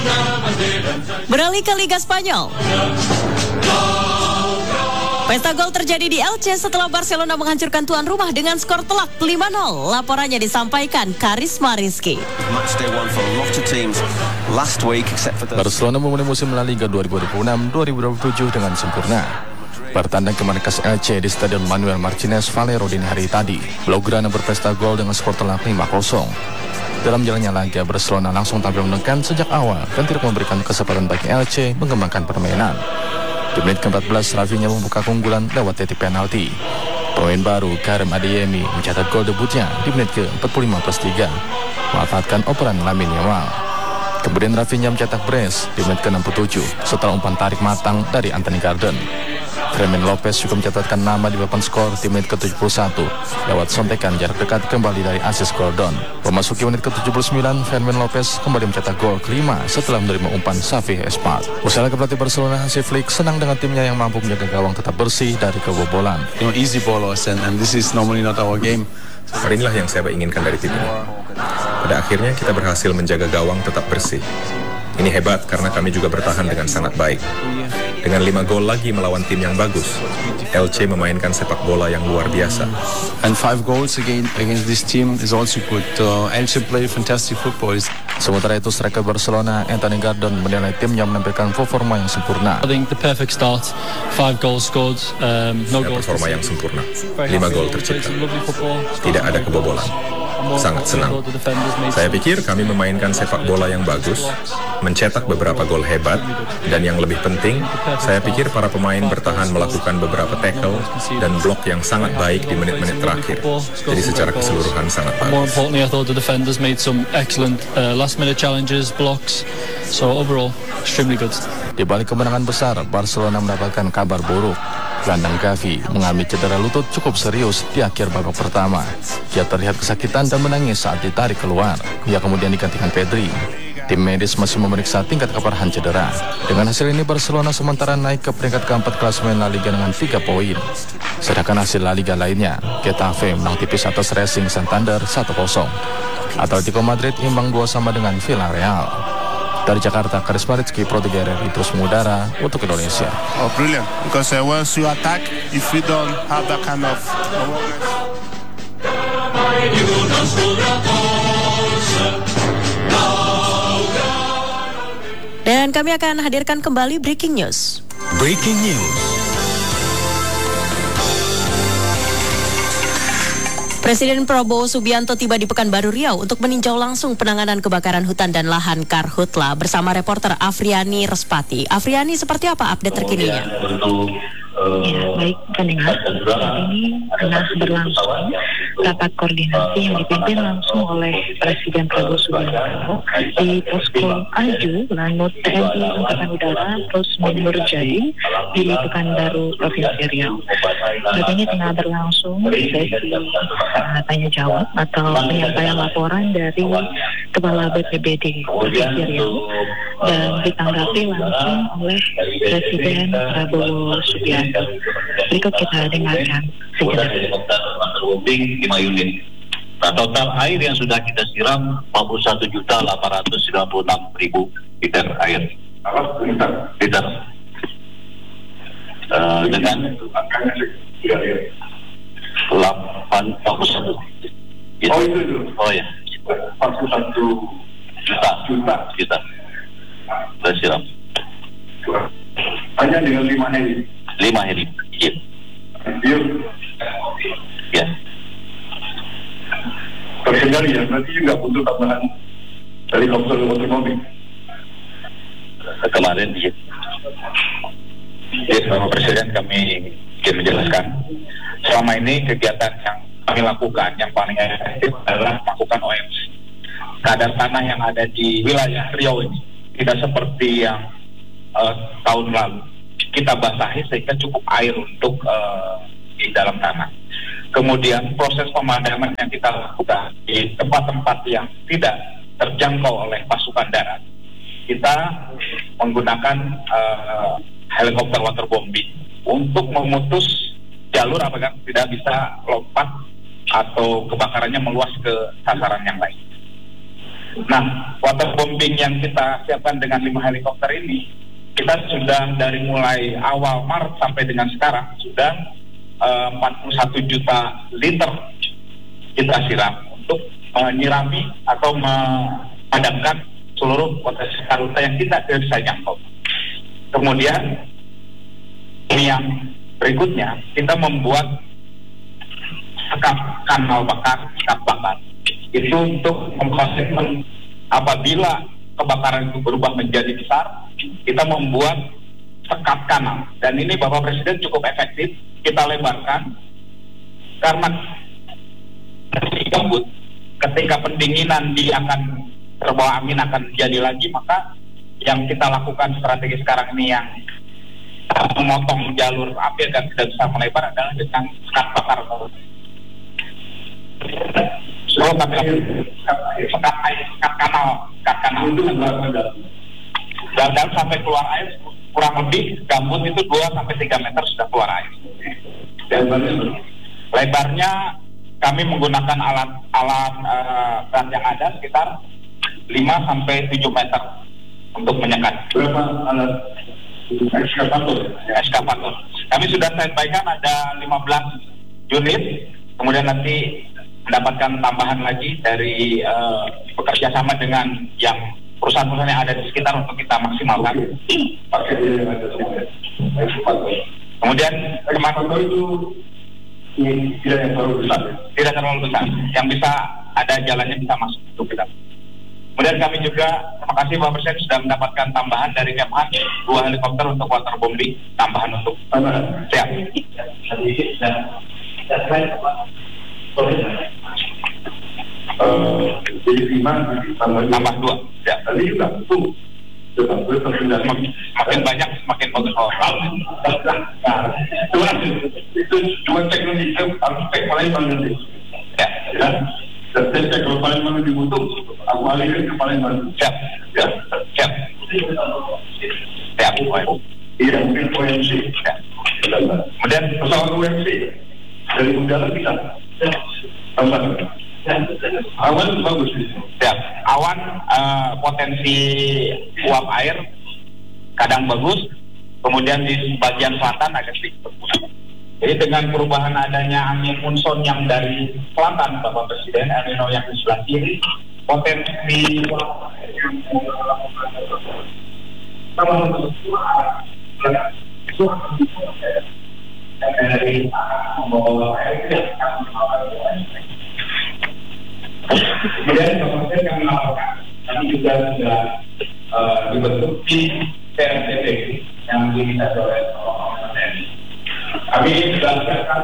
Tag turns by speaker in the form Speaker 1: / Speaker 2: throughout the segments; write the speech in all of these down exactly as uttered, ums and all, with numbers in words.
Speaker 1: Beralih ke Liga Spanyol. Pesta gol terjadi di Elche setelah Barcelona menghancurkan tuan rumah dengan skor telak lima nol. Laporannya disampaikan Karisma Rizky.
Speaker 2: Barcelona memulai musim La Liga dua ribu dua puluh enam dua ribu dua puluh tujuh dengan sempurna. Bertandang ke markas Elche di Stadion Manuel Martinez Valero dini hari tadi, Blaugrana berpesta gol dengan skor telak lima kosong. Dalam jalannya laga, Barcelona langsung tampil menekan sejak awal dan tidak memberikan kesempatan bagi Elche mengembangkan permainan. Di menit ke empat belas, Rafinha membuka keunggulan lewat titik penalti. Pemain baru Karim Adeyemi mencatat gol debutnya di menit ke empat puluh lima plus tiga, memanfaatkan operan Lamine Yamal. Kemudian Rafinha mencetak brace di menit ke enam puluh tujuh setelah umpan tarik matang dari Anthony Gordon. Fermin Lopez juga mencatatkan nama di papan skor di menit ke tujuh puluh satu lewat sontekan jarak dekat kembali dari asis Gordon. Memasuki menit ke tujuh puluh sembilan, Fermin Lopez kembali mencetak gol kelima setelah menerima umpan Xavi Espat. Usai laga, pelatih Barcelona Hansi Flick senang dengan timnya yang mampu menjaga gawang tetap bersih dari kebobolan.
Speaker 3: You know, easy ballers and, and this is normally not our game.
Speaker 4: Inilah yang saya inginkan dari tim ini. Pada akhirnya kita berhasil menjaga gawang tetap bersih. Ini hebat karena kami juga bertahan dengan sangat baik. Dengan lima gol lagi melawan tim yang bagus, Elche memainkan sepak bola yang luar biasa.
Speaker 3: And five goals again against this team is also good. Uh, Elche play fantastic football.
Speaker 2: Sementara itu, striker Barcelona Anthony Gordon menilai timnya menampilkan performa yang sempurna.
Speaker 5: I think the perfect start. Five goals scored. Um, no goals.
Speaker 4: Performa yang sempurna. Lima gol tercipta. Tidak ada kebobolan. Sangat senang. Saya pikir kami memainkan sepak bola yang bagus, mencetak beberapa gol hebat, dan yang lebih penting, saya pikir para pemain bertahan melakukan beberapa tackle dan blok yang sangat baik di menit-menit terakhir. Jadi secara keseluruhan sangat bagus.
Speaker 5: More importantly, I thought the defenders made some excellent uh, last-minute challenges, blocks. So overall, extremely good.
Speaker 2: Di balik kemenangan besar, Barcelona mendapatkan kabar buruk. Gelandang Gavi mengalami cedera lutut cukup serius di akhir babak pertama. Dia terlihat kesakitan dan menangis saat ditarik keluar. Ia kemudian digantikan Pedri. Tim medis masih memeriksa tingkat keparahan cedera. Dengan hasil ini, Barcelona sementara naik ke peringkat keempat klasemen La Liga dengan tiga poin. Sedangkan hasil La Liga lainnya, Getafe menang tipis atas Racing Santander satu kosong. Atletico Madrid imbang dua sama dengan Villarreal. Dari Jakarta, Karisma Rizky, Pro tiga R R I terus mengudara untuk Indonesia.
Speaker 6: Oh, brilliant. Because uh, once you attack, if you don't have that kind of
Speaker 1: Dan kami akan hadirkan kembali breaking news.
Speaker 7: Breaking news.
Speaker 1: Presiden Prabowo Subianto tiba di Pekanbaru Riau untuk meninjau langsung penanganan kebakaran hutan dan lahan Karhutla bersama reporter Afriani Respati. Afriani, seperti apa update terkininya?
Speaker 8: Ya, baik pendengar. Saat ini tengah berlangsung rapat koordinasi yang dipimpin langsung oleh Presiden Prabowo Subianto di Posko Aju, Lanut T N I Angkatan Udara, terus Menurjadi di Pekanbaru, Provinsi Riau. Saat ini tengah berlangsung sesi uh, tanya jawab atau penyampaian laporan dari Kepala B P B D Provinsi Riau dan ditanggapi langsung oleh Presiden Prabowo Subianto. Berikut kita dengarkan sejenak.
Speaker 9: lima unit. Nah, total air yang sudah kita siram empat puluh satu juta delapan ratus sembilan puluh enam ribu liter air. Liter. Uh, dengan delapan empat puluh satu. Gitu. Oh itu, itu. Oh ya. empat puluh satu juta. Juta. Juta. Kita siram. Hanya dengan lima heli. Lima heli. Iya. Ya. Terkendali ya, nanti juga butuh tambahan helikopter waterbombing. Kemarin dia, ya, Bapak Presiden kami ingin menjelaskan selama ini kegiatan yang kami lakukan yang paling efektif adalah melakukan O M C. Kadar tanah yang ada di wilayah Riau ini tidak seperti yang uh, tahun lalu. Kita basahi sehingga cukup air untuk uh, di dalam tanah. Kemudian proses pemadaman yang kita lakukan di tempat-tempat yang tidak terjangkau oleh pasukan darat, kita menggunakan uh, helikopter waterbombing untuk memutus jalur apakah tidak bisa lompat atau kebakarannya meluas ke sasaran yang lain. Nah, waterbombing yang kita siapkan dengan lima helikopter ini, kita sudah dari mulai awal Maret sampai dengan sekarang sudah uh, empat puluh satu juta liter kita siram untuk menyirami uh, atau memadamkan seluruh potensi karhutla yang kita tidak bisa jangkau. Kemudian yang berikutnya kita membuat sekap kanal bakar, sekap bakar itu untuk mengkonteks apabila kebakaran itu berubah menjadi besar, kita membuat sekat kanal. Dan ini Bapak Presiden cukup efektif, kita lebarkan karena gambut ketika pendinginan dia akan terbawa angin akan terjadi lagi, maka yang kita lakukan strategi sekarang ini yang memotong jalur api agar tidak bisa melebar adalah dengan sekat bakar. So, tapi sekat air, sekat kanal, sekat kanal itu dan sampai keluar air kurang lebih gambut itu dua sampai tiga meter sudah keluar air. Dan lebarnya kami menggunakan alat-alat uh, berat yang ada sekitar lima sampai tujuh meter untuk menyekat. Berapa alat ekskavator? Ekskavator. Kami sudah standby-kan ada lima belas unit, kemudian nanti mendapatkan tambahan lagi dari uh, bekerja sama dengan yang perusahaan-perusahaan yang ada di sekitar untuk kita maksimalkan. Kemudian kemarin itu tidak yang terlalu besar, tidak terlalu besar, yang bisa ada jalannya bisa masuk untuk kita. Kemudian kami juga terima kasih Bapak Presiden sudah mendapatkan tambahan dari Kemhan dua helikopter untuk waterbombing tambahan untuk siap. Uh, jadi lima tambah, tambah dua ya. Tadi juga itu semakin banyak semakin bagus. Oh, nah, itu cuma teknologi itu harus spek paling bagus ya, ya. Dan spek kalau paling bagus dibutuh aku alihkan ke paling bagus. Siap, siap, siap, siap. Iya, mungkin O M C. Kemudian pesawat O M C dari udara bisa tambah. Awan bagus ya. Awan uh, potensi uap air kadang bagus, kemudian di bagian selatan agak sedikit berkurang. Jadi dengan perubahan adanya angin monsun yang dari selatan Bapak Presiden, El Nino yang di sebelah kiri, potensi uap air yang dari membawa air kemudian kemudian kami laporkan, kami juga sudah uh, dibentuk di T N T P yang diminta oleh Bapak Presiden. Kami sudah siapkan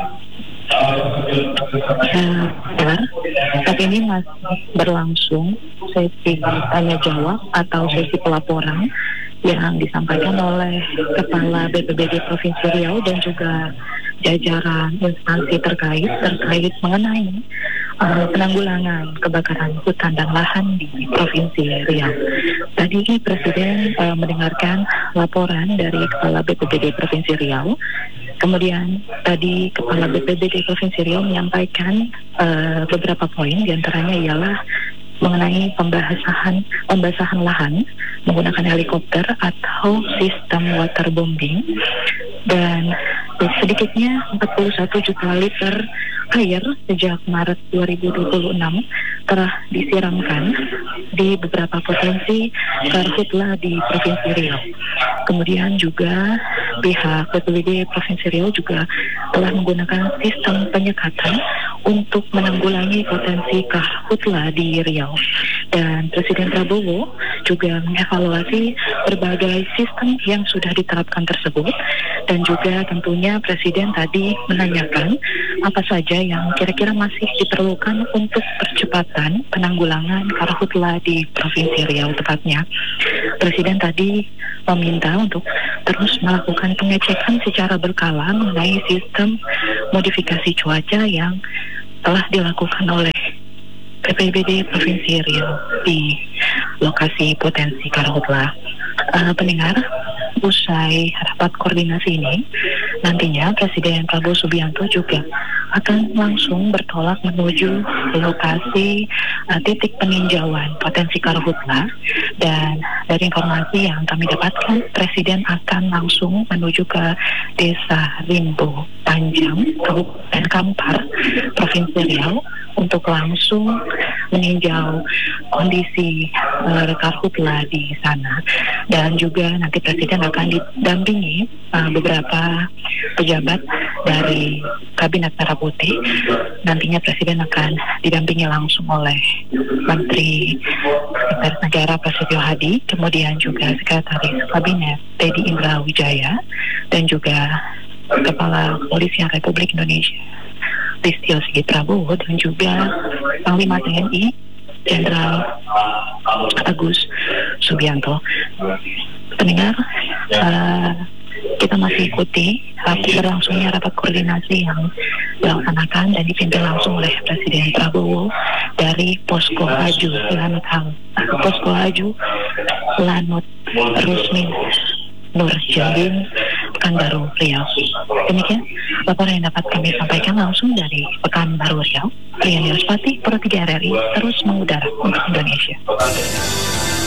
Speaker 9: saat ini masih berlangsung sesi tanya jawab atau sesi pelaporan yang disampaikan oleh Kepala B P B D Provinsi Riau dan juga jajaran instansi terkait terkait mengenai uh, penanggulangan kebakaran hutan dan lahan di Provinsi Riau. Tadi Presiden uh, mendengarkan laporan dari Kepala B P B D Provinsi Riau. Kemudian tadi Kepala B P B D Provinsi Riau menyampaikan uh, beberapa poin, diantaranya ialah mengenai pembahasan pembasahan lahan menggunakan helikopter atau sistem waterbombing, dan sedikitnya empat puluh satu juta liter air sejak Maret dua ribu dua puluh enam telah disiramkan di beberapa potensi karhutla di Provinsi Riau. Kemudian juga pihak B P B D Provinsi Riau juga telah menggunakan sistem penyekatan untuk menanggulangi potensi karhutla di Riau. Dan Presiden Prabowo juga mengevaluasi berbagai sistem yang sudah diterapkan tersebut, dan juga tentunya Presiden tadi menanyakan apa saja yang kira-kira masih diperlukan untuk percepatan penanggulangan karhutla di Provinsi Riau tepatnya. Presiden tadi meminta untuk terus melakukan pengecekan secara berkala mengenai sistem modifikasi cuaca yang telah dilakukan oleh B P B D Provinsi Riau di lokasi potensi karhutla. Uh, pendengar, usai rapat koordinasi ini, nantinya Presiden Prabowo Subianto juga
Speaker 8: akan langsung bertolak menuju lokasi uh, titik peninjauan potensi karhutla, dan dari informasi yang kami dapatkan, Presiden akan langsung menuju ke Desa Rimbo Panjang, Kabupaten Kampar, Provinsi Riau, untuk langsung meninjau kondisi uh, karhutla di sana. Dan juga nanti Presiden akan didampingi uh, beberapa pejabat dari Kabinet Merah Putih. Nantinya Presiden akan didampingi langsung oleh Menteri Sekretaris Negara Prasetyo Hadi, kemudian juga Sekretaris Kabinet Teddy Indra Wijaya, dan juga Kepala Kepolisian Republik Indonesia Listio Sigit Prabowo, dan juga Panglima T N I Jenderal Agus Subianto. Pendengar, uh, kita masih ikuti rapat berlangsungnya rapat koordinasi yang dilaksanakan dan dipimpin langsung oleh Presiden Prabowo dari Posko Aju Lanut Hang, Posko Aju Lanut Rusmin Nur Jambin, Pekanbaru Riau. Demikian laporan yang dapat kami sampaikan langsung dari Pekanbaru Riau. Afriyani Respati, Pro tiga R R I, terus mengudara untuk Indonesia.